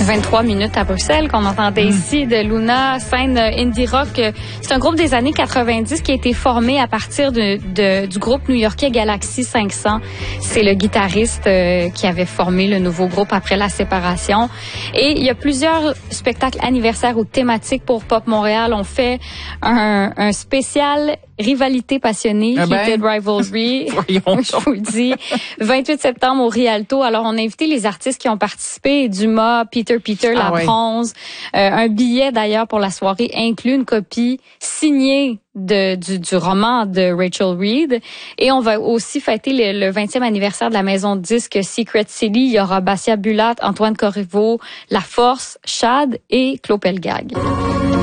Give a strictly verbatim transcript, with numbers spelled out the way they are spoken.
vingt-trois minutes à Bruxelles qu'on entendait mmh. ici de Luna, scène indie rock. C'est un groupe des années quatre-vingt-dix qui a été formé à partir de, de du groupe new-yorkais Galaxy cinq cents. C'est le guitariste euh, qui avait formé le nouveau groupe après la séparation. Et il y a plusieurs spectacles anniversaires ou thématiques pour Pop Montréal. On fait un, un spécial Rivalité passionnée, ah ben. Heated Rivalry, je vous le dis, vingt-huit septembre au Rialto. Alors, on a invité les artistes qui ont participé, Dumas, Peter Peter, La ah Bronze, ouais. euh, un billet d'ailleurs pour la soirée inclut une copie signée de, du, du roman de Rachel Reed. Et on va aussi fêter le, le vingtième anniversaire de la maison de disques Secret City. Il y aura Bassia Bulat, Antoine Corriveau, La Force, Chad et Claude Pelgag.